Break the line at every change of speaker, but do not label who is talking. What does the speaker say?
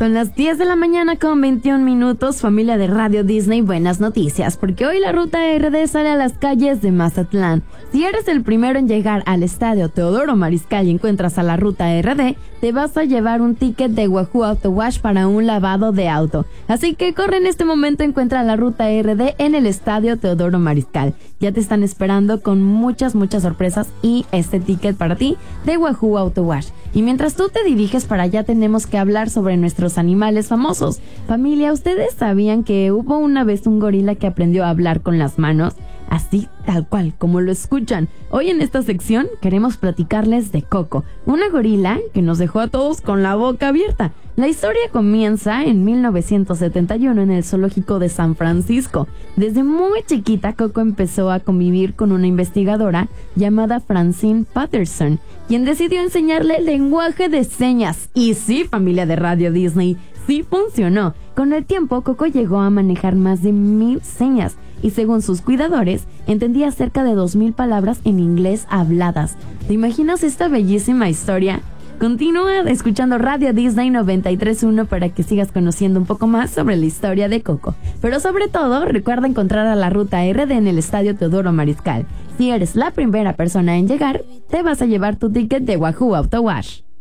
Son las 10 de la mañana con 21 minutos, familia de Radio Disney, buenas noticias, porque hoy la ruta RD sale a las calles de Mazatlán. Si eres el primero en llegar al estadio Teodoro Mariscal y encuentras a la ruta RD, te vas a llevar un ticket de Wahoo Auto Wash para un lavado de auto. Así que corre en este momento, encuentra la ruta RD en el estadio Teodoro Mariscal. Ya te están esperando con muchas sorpresas y este ticket para ti de Wahoo Auto Wash. Y mientras tú te diriges para allá, tenemos que hablar sobre nuestros animales famosos. Familia, ¿ustedes sabían que hubo una vez un gorila que aprendió a hablar con las manos? Así, tal cual, como lo escuchan. Hoy en esta sección queremos platicarles de Coco, una gorila que nos dejó a todos con la boca abierta. La historia comienza en 1971 en el zoológico de San Francisco. Desde muy chiquita, Coco empezó a convivir con una investigadora llamada Francine Patterson, quien decidió enseñarle lenguaje de señas. Y sí, familia de Radio Disney, sí funcionó. Con el tiempo, Coco llegó a manejar más de 1000 señas y, según sus cuidadores, entendía cerca de 2000 palabras en inglés habladas. ¿Te imaginas esta bellísima historia? Continúa escuchando Radio Disney 93.1 para que sigas conociendo un poco más sobre la historia de Coco. Pero sobre todo, recuerda encontrar a la ruta RD en el estadio Teodoro Mariscal. Si eres la primera persona en llegar, te vas a llevar tu ticket de Wahoo Auto Wash.